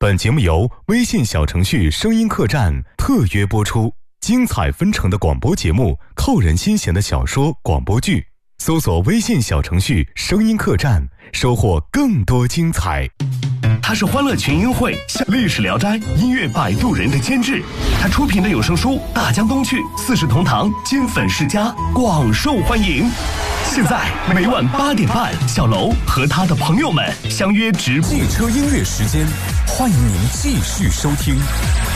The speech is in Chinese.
本节目由微信小程序声音客栈特约播出，精彩纷呈的广播节目，扣人心弦的小说广播剧，搜索微信小程序声音客栈，收获更多精彩。 他是欢乐群英会、历史聊斋、音乐摆渡人的监制，他出品的有声书《大江东去》、四世同堂、金粉世家广受欢迎。现在每晚8点半，小楼和他的朋友们相约直播汽车音乐时间，欢迎您继续收听。